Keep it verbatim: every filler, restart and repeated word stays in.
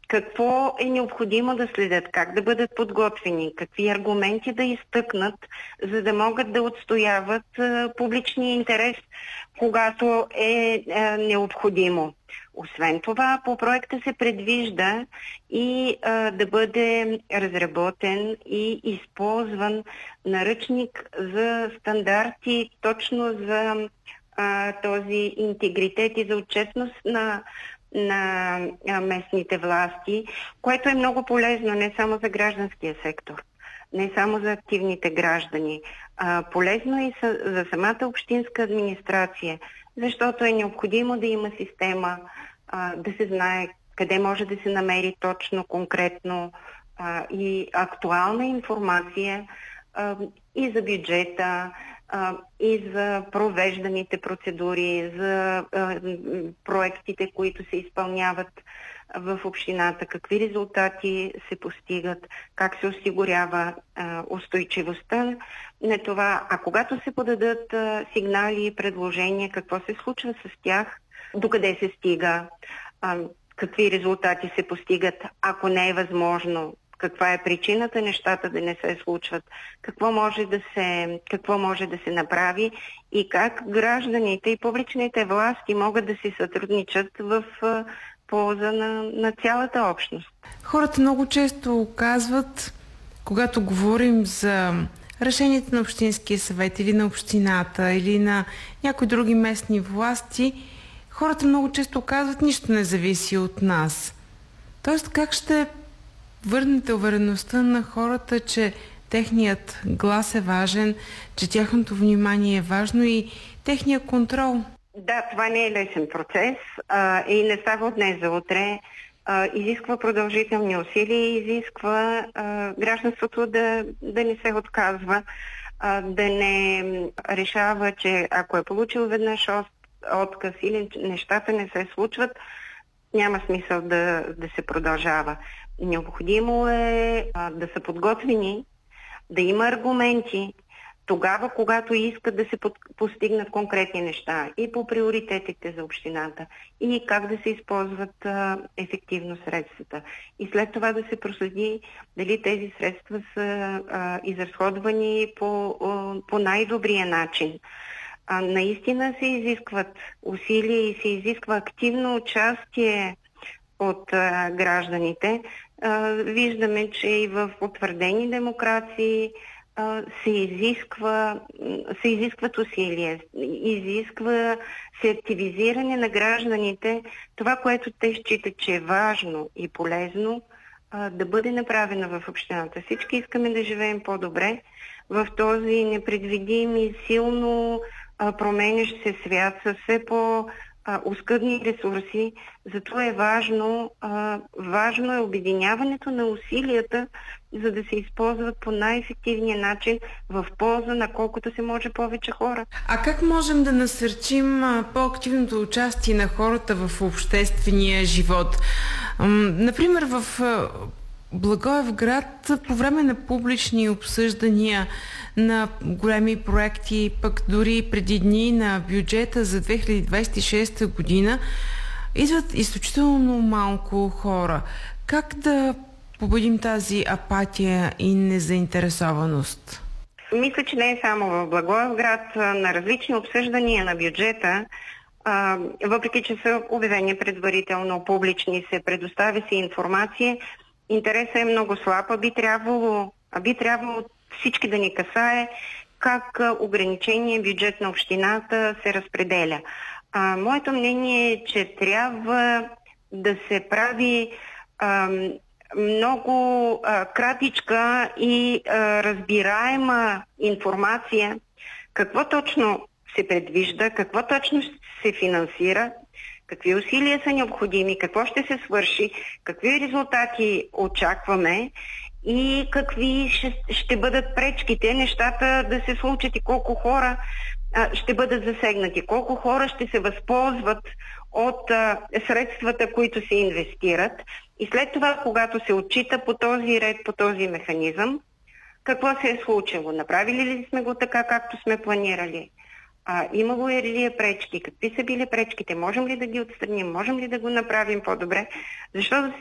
какво е необходимо да следят, как да бъдат подготвени, какви аргументи да изтъкнат, за да могат да отстояват а, публичния интерес, когато е а, необходимо. Освен това, по проекта се предвижда и а, да бъде разработен и използван наръчник за стандарти точно за а, този интегритет и за отчетност на на местните власти, което е много полезно не само за гражданския сектор, не само за активните граждани, а полезно и за самата общинска администрация, защото е необходимо да има система, а, да се знае къде може да се намери точно, конкретно а, и актуална информация а, и за бюджета, и за провежданите процедури, за а, проектите, които се изпълняват в общината, какви резултати се постигат, как се осигурява а, устойчивостта на това. А когато се подадат а, сигнали и предложения, какво се случва с тях, докъде се стига, а, какви резултати се постигат, ако не е възможно, каква е причината нещата да не се случват, какво може да се, какво може да се направи и как гражданите и публичните власти могат да си сътрудничат в полза на, на цялата общност. Хората много често казват, когато говорим за решенията на Общинския съвет или на общината или на някои други местни власти, хората много често казват, нищо не зависи от нас. Тоест, как ще върнете увереността на хората, че техният глас е важен, че тяхното внимание е важно и техният контрол? Да, това не е лесен процес а, и не става от днес за утре. А, изисква продължителни усилия и изисква а, гражданството да, да не се отказва, а, да не решава, че ако е получил веднъж отказ или нещата не се случват, няма смисъл да, да се продължава. Необходимо е а, да са подготвени, да има аргументи, тогава, когато искат да се под, постигнат конкретни неща и по приоритетите за общината, и как да се използват а, ефективно средствата. И след това да се проследи дали тези средства са а, изразходвани по, а, по най-добрия начин. А, наистина се изискват усилия и се изисква активно участие от а, гражданите. А, виждаме, че и в утвърдени демокрации а, се, изисква, се изискват усилия, изисква се активизиране на гражданите, това, което те считат, че е важно и полезно, а, да бъде направено в общината. Всички искаме да живеем по-добре в този непредвидим и силно а, променящ се свят с все по- оскъдни ресурси, затова е важно, а, важно е обединяването на усилията, за да се използват по най-ефективния начин в полза на колкото се може повече хора. А как можем да насърчим по-активното участие на хората в обществения живот? Например, в Благоевград по време на публични обсъждания на големи проекти, пък дори преди дни на бюджета за две хиляди двадесет и шеста година, идват изключително малко хора. Как да победим тази апатия и незаинтересованост? Мисля, че не е само в Благоевград. На различни обсъждания на бюджета, а, въпреки че са обявени предварително публични, се предоставя си информация, интересът е много слаб, а би трябвало, а би трябвало всички да ни касае как ограничения бюджет на общината се разпределя. А, моето мнение е, че трябва да се прави а, много а, кратичка и а, разбираема информация какво точно се предвижда, какво точно се финансира, какви усилия са необходими, какво ще се свърши, какви резултати очакваме и какви ще, ще бъдат пречките нещата да се случат и колко хора а, ще бъдат засегнати, колко хора ще се възползват от а, средствата, които се инвестират. И след това, когато се отчита по този ред, по този механизъм, какво се е случило? Направили ли сме го така, както сме планирали? А, имало е ли пречки? Какви са били пречките? Можем ли да ги отстраним? Можем ли да го направим по-добре? Защото